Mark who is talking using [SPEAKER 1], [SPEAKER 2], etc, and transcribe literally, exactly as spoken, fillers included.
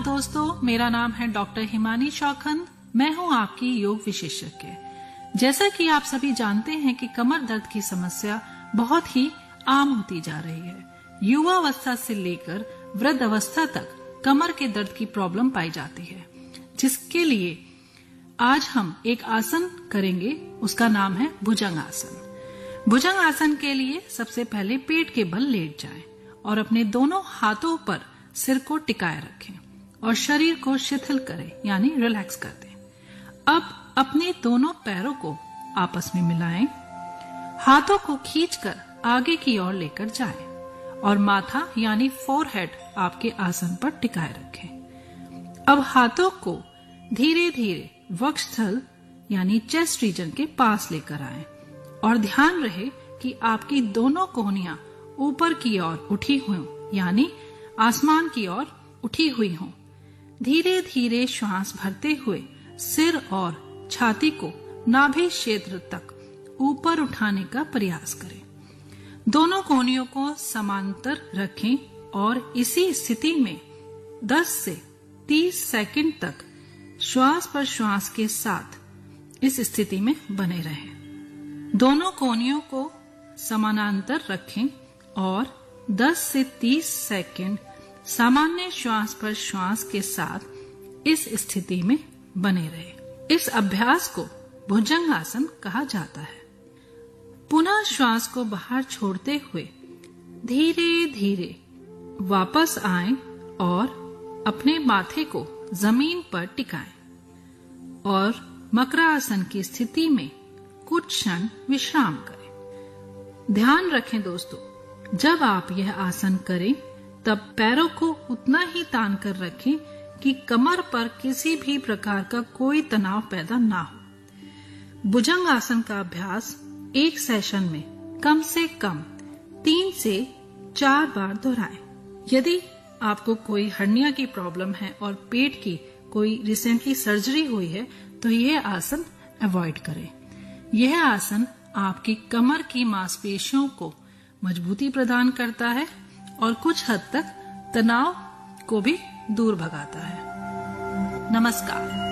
[SPEAKER 1] दोस्तों, मेरा नाम है डॉक्टर हिमानी शौखंद। मैं हूं आपकी योग विशेषज्ञ। जैसा कि आप सभी जानते हैं कि कमर दर्द की समस्या बहुत ही आम होती जा रही है। युवावस्था से लेकर वृद्ध अवस्था तक कमर के दर्द की प्रॉब्लम पाई जाती है, जिसके लिए आज हम एक आसन करेंगे। उसका नाम है भुजंग आसन। भुजंग आसन के लिए सबसे पहले पेट के बल लेट जाएं और अपने दोनों हाथों पर सिर को टिकाए रखें और शरीर को शिथिल करें, यानी रिलैक्स कर दें। अब अपने दोनों पैरों को आपस में मिलाएं, हाथों को खींचकर आगे की ओर लेकर जाएं और माथा यानी फोरहेड आपके आसन पर टिकाए रखें। अब हाथों को धीरे धीरे वक्षस्थल यानी चेस्ट रीजन के पास लेकर आएं और ध्यान रहे कि आपकी दोनों कोहनियां ऊपर की ओर उठी हुई, यानी आसमान की ओर उठी हुई हों। धीरे धीरे श्वास भरते हुए सिर और छाती को नाभि क्षेत्र तक ऊपर उठाने का प्रयास करें। दोनों कोहनियों को समांतर रखें और इसी स्थिति में दस से तीस सेकंड तक श्वास पर श्वास के साथ इस स्थिति में बने रहें। दोनों कोहनियों को समानांतर रखें और दस से तीस सेकंड सामान्य श्वास पर श्वास के साथ इस स्थिति में बने रहे। इस अभ्यास को भुजंग आसन कहा जाता है। पुनः श्वास को बाहर छोड़ते हुए धीरे धीरे वापस आएं और अपने माथे को जमीन पर टिकाएं और मकरासन की स्थिति में कुछ क्षण विश्राम करें। ध्यान रखें दोस्तों, जब आप यह आसन करें तब पैरों को उतना ही तान कर रखें कि कमर पर किसी भी प्रकार का कोई तनाव पैदा ना हो। भुजंग आसन का अभ्यास एक सेशन में कम से कम तीन से चार बार दोहराएं। यदि आपको कोई हर्निया की प्रॉब्लम है और पेट की कोई रिसेंटली सर्जरी हुई है तो यह आसन अवॉइड करें। यह आसन आपकी कमर की मांसपेशियों को मजबूती प्रदान करता है और कुछ हद तक तनाव को भी दूर भगाता है। नमस्कार।